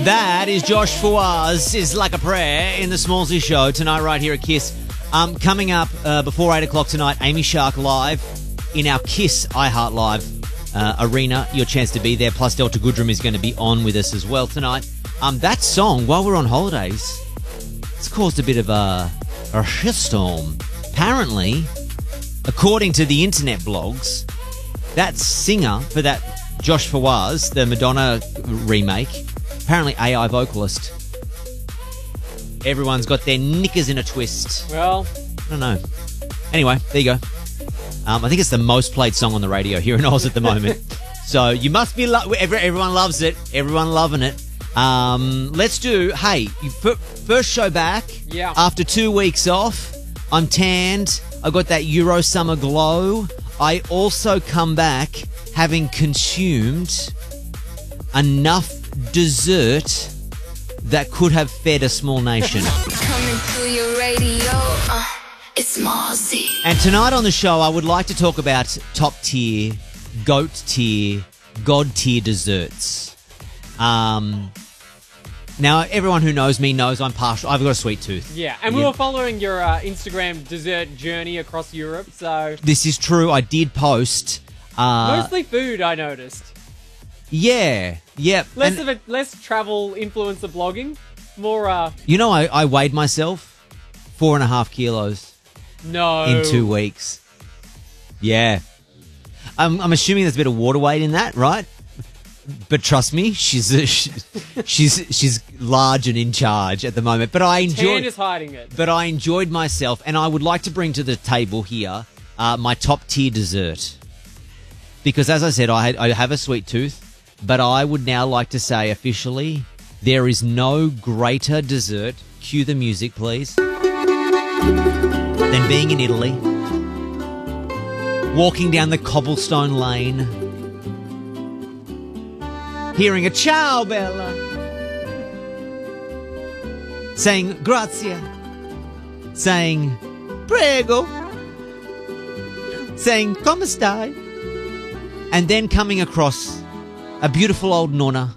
That is Josh Fawaz, is Like a Prayer in the Smallsy Show tonight right here at KISS. Coming up before 8 o'clock tonight, Amy Shark live in our KISS iHeart Live arena. Your chance to be there. Plus Delta Goodrum is going to be on with us as well tonight. That song, while we're on holidays, it's caused a bit of a shitstorm. Apparently, according to the internet blogs, that singer for that Josh Fawaz, the Madonna remake, apparently AI vocalist. Everyone's got their knickers in a twist. Well, I don't know. Anyway, there you go. I think it's the most played song on the radio here in Oz at the moment. So you must be... everyone loves it. Everyone loving it. Let's do... Hey, first show back. Yeah. After 2 weeks off. I'm tanned. I got that Euro summer glow. I also come back having consumed enough dessert that could have fed a small nation. Coming to your radio, it's Mozzie. And tonight on the show, I would like to talk about top tier, goat tier, god tier desserts. Now, everyone who knows me knows I'm partial. I've got a sweet tooth. Yeah, and we were following your Instagram dessert journey across Europe, so... This is true. I did post... mostly food, I noticed. Yeah. Less travel influencer blogging, more... You know, I weighed myself 4.5 kilos No. in 2 weeks. Yeah. I'm assuming there's a bit of water weight in that, right? But trust me, she's large and in charge at the moment. But I enjoyed. Tan is hiding it. But I enjoyed myself, and I would like to bring to the table here my top tier dessert. Because as I said, I have a sweet tooth, but I would now like to say officially, there is no greater dessert. Cue the music, please. Than being in Italy, walking down the cobblestone lane, hearing a ciao bella, saying grazie, saying prego, saying come stai, and then coming across a beautiful old nonna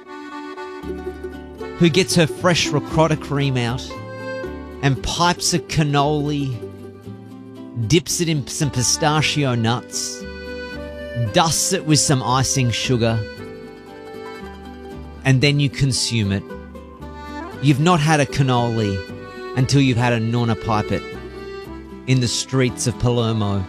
who gets her fresh ricotta cream out and pipes a cannoli, dips it in some pistachio nuts, dusts it with some icing sugar, and then you consume it. You've not had a cannoli until you've had a nonna pipe it in the streets of Palermo.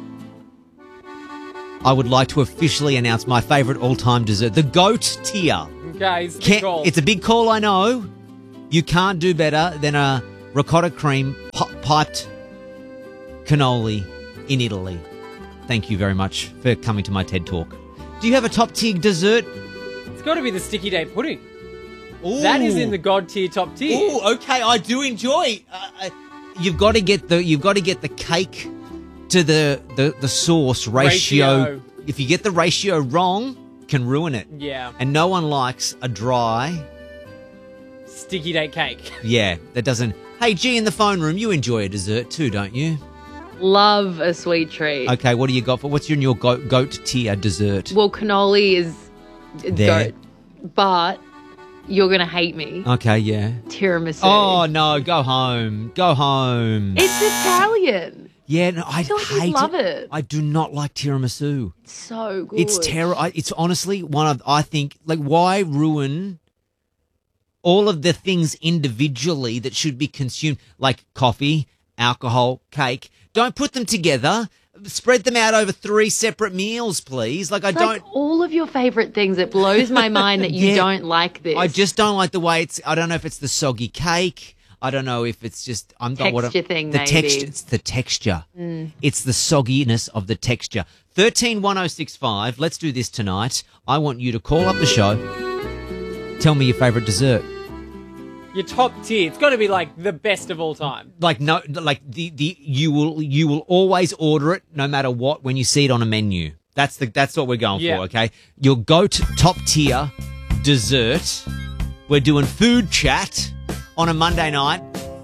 I would like to officially announce my favourite all-time dessert, the goat tier. Okay, it's a big call. It's a big call, I know. You can't do better than a ricotta cream piped cannoli in Italy. Thank you very much for coming to my TED Talk. Do you have a top-tier dessert? It's got to be the sticky date pudding. Ooh. That is in the god tier, top tier. Ooh, okay, I do enjoy. You've got to get the cake to the sauce ratio. If you get the ratio wrong, can ruin it. Yeah. And no one likes a dry sticky date cake. Yeah, that doesn't. Hey, G in the phone room, you enjoy a dessert too, don't you? Love a sweet treat. Okay, what do you got for? What's your goat tier dessert? Well, cannoli is there, goat, but you're gonna hate me. Okay, yeah. Tiramisu. Oh no, go home. Go home. It's Italian. Yeah, no, I feel like hate you'd love it. I do not like tiramisu. It's so good. It's terrible. It's honestly one of, I think, like, why ruin all of the things individually that should be consumed, like coffee, alcohol, cake. Don't put them together. Spread them out over 3 separate meals, please. Like, all of your favourite things. It blows my mind that you don't like this. I just don't like the way it's. I don't know if it's the soggy cake. I don't know if it's just texture thing. The maybe. texture. It's the texture. It's the sogginess of the texture. 131065. Let's do this tonight. I want you to call up the show. Tell me your favourite dessert. Your top tier. It's got to be like the best of all time. Like no, like you will always order it no matter what when you see it on a menu. That's what we're going for. Okay, your goat top tier dessert. We're doing food chat on a Monday night.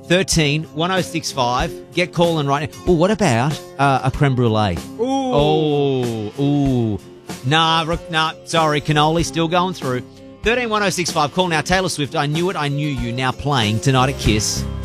131065. Get calling right now. Oh, what about a creme brulee? Ooh. Nah, sorry, cannoli still going through. 131065. Call now. Taylor Swift, I Knew It, I Knew You, now playing tonight at Kiss.